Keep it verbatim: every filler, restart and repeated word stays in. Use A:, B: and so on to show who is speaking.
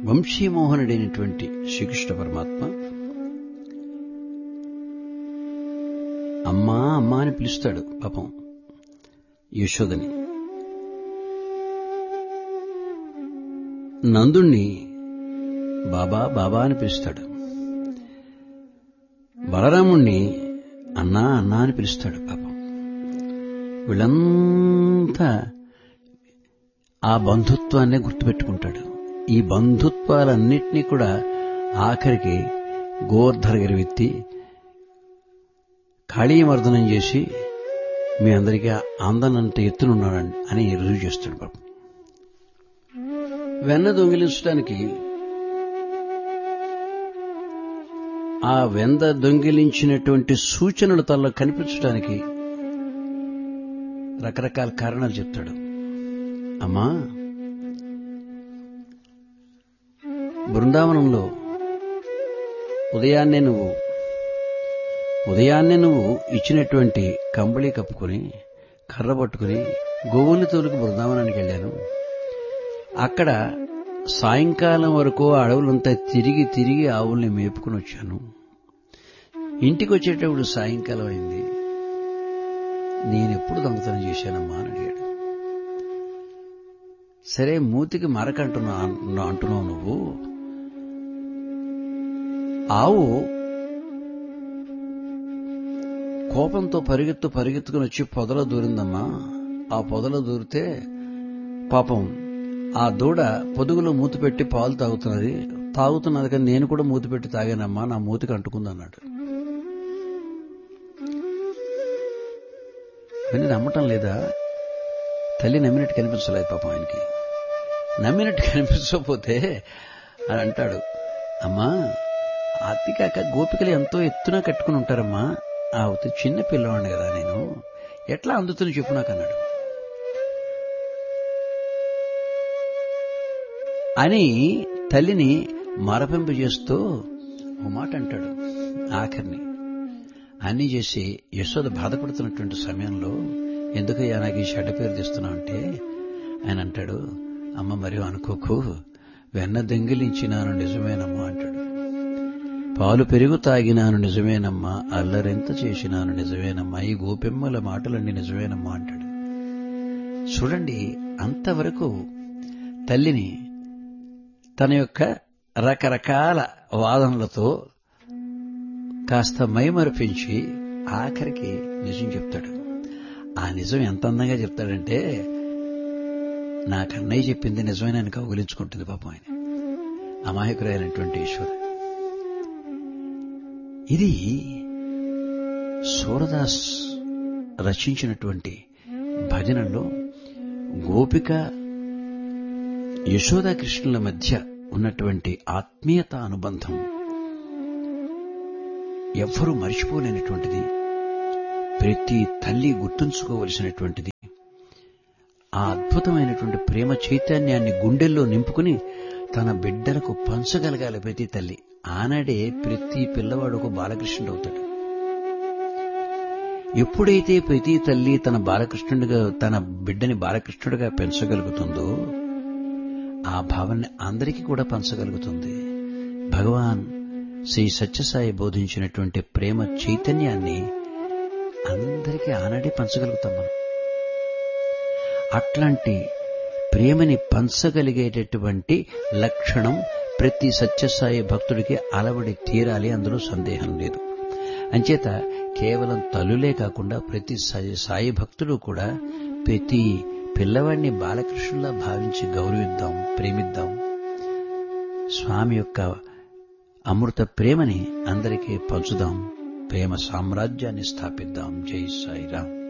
A: వంశీమోహనుడైనటువంటి శ్రీకృష్ణ పరమాత్మ అమ్మా అమ్మా అని పిలుస్తాడు పాపం యశోదని. నందుణ్ణి బాబా బాబా అని పిలుస్తాడు. బలరాముణ్ణి అన్నా అన్నా అని పిలుస్తాడు పాపం. వీళ్ళంతా ఆ బంధుత్వాన్నే గుర్తుపెట్టుకుంటాడు. ఈ బంధుత్వాలన్నింటినీ కూడా ఆఖరికి గోవర్ధన గిరివెత్తి కాళీమర్దనం చేసి మీ అందరికీ ఆందనంత ఎత్తునున్నాడండి అని రుజువు చేస్తాడు పాపం. వెన్న దొంగిలించడానికి ఆ వెంద దొంగిలించినటువంటి సూచనలు తనలో కనిపించడానికి రకరకాల కారణాలు చెప్తాడు. అమ్మా, బృందావనంలో ఉదయాన్నే నువ్వు ఉదయాన్నే నువ్వు ఇచ్చినటువంటి కంబళి కప్పుకొని కర్ర పట్టుకుని గోవుల్ని తోలుకు బృందావనానికి వెళ్ళాను. అక్కడ సాయంకాలం వరకు ఆ అడవులంతా తిరిగి తిరిగి ఆవుల్ని మేపుకుని వచ్చాను. ఇంటికి వచ్చేటప్పుడు సాయంకాలం అయింది. నేనెప్పుడు దొంగతనం చేశానమ్మా అని అడిగాడు. సరే, మూతికి మరకంటున్నా అంటున్నావు నువ్వు. ఆవు కోపంతో పరిగెత్తు పరిగెత్తుకుని వచ్చి పొదలో దూరిందమ్మా. ఆ పొదలో దూరితే పాపం ఆ దూడ పొదుగులో మూతి పెట్టి పాలు తాగుతున్నది తాగుతున్నది కానీ నేను కూడా మూతి పెట్టి తాగానమ్మా, నా మూతికి అంటుకుందన్నాడు. కానీ నమ్మటం లేదా? తల్లి నమ్మినట్టు కనిపించలేదు పాపం ఆయనకి. నమ్మినట్టు కనిపించకపోతే అని అంటాడు, అమ్మా అతికాక గోపికలు ఎంతో ఎత్తున కట్టుకుని ఉంటారమ్మా. ఆ అవుతే చిన్న పిల్లవాడిని కదా నేను, ఎట్లా అందుతుంది చెప్పు నాకు అన్నాడు. అని తల్లిని మరపింప చేస్తూ ఓ మాట అంటాడు. ఆఖరిని అన్నీ చేసి యశోద బాధపడుతున్నటువంటి సమయంలో ఎందుకయ్యా నాకు ఈ చెడ్డ పేరు తెస్తున్నావు అంటే ఆయన అంటాడు, అమ్మ మరియు అనుకోకు, వెన్న దొంగిలించినాను నిజమేనమ్మా అంటాడు. పాలు పెరుగు తాగినాను నిజమేనమ్మా, అల్లరెంత చేసినాను నిజమేనమ్మా, ఈ గోపెమ్మల మాటలన్నీ నిజమేనమ్మా అంటాడు. చూడండి, అంతవరకు తల్లిని తన యొక్క రకరకాల వాదనలతో కాస్త మైమరిపించి ఆఖరికి నిజం చెప్తాడు. ఆ నిజం ఎంత అందంగా చెప్తాడంటే నా కన్నయ్య చెప్పింది నిజమైన కౌగిలించుకుంటుంది పాపం ఆయన. అమాయకురాలైనటువంటి ఈశ్వరు. ఇది సూరదాస్ రచించినటువంటి భజనలో గోపిక యశోదా కృష్ణుల మధ్య ఉన్నటువంటి ఆత్మీయత అనుబంధం ఎవ్వరూ మర్చిపోలేనటువంటిది. ప్రతి తల్లి గుర్తుంచుకోవలసినటువంటిది. ఆ అద్భుతమైనటువంటి ప్రేమ చైతన్యాన్ని గుండెల్లో నింపుకుని తన బిడ్డలకు పంచగలగాలి ప్రతి తల్లి. ఆనాడే ప్రతి పిల్లవాడు ఒక బాలకృష్ణుడు అవుతాడు. ఎప్పుడైతే ప్రతి తల్లి తన బాలకృష్ణుడిగా తన బిడ్డని బాలకృష్ణుడిగా పెంచగలుగుతుందో ఆ భావాన్ని అందరికీ కూడా పంచగలుగుతుంది. భగవాన్ శ్రీ సత్యసాయి బోధించినటువంటి ప్రేమ చైతన్యాన్ని అందరికీ ఆనాడే పంచగలుగుతాం మనం. అట్లాంటి ప్రేమని పంచగలిగేటటువంటి లక్షణం ప్రతి సత్యసాయి భక్తుడికి అలవడి తీరాలి, అందులో సందేహం లేదు. అంచేత కేవలం తల్లులే కాకుండా ప్రతి సాయి భక్తుడు కూడా ప్రతి పిల్లవాడిని బాలకృష్ణులా భావించి గౌరవిద్దాం, ప్రేమిద్దాం. స్వామి యొక్క అమృత ప్రేమని అందరికీ పంచుదాం, ప్రేమ సామ్రాజ్యాన్ని స్థాపిద్దాం. జై సాయిరాం.